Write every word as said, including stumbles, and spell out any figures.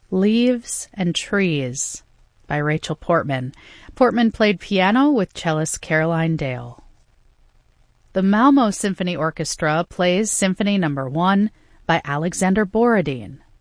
Leaves and Trees by Rachel Portman. Portman played piano with cellist Caroline Dale. The Malmo Symphony Orchestra plays Symphony Number one by Alexander Borodin.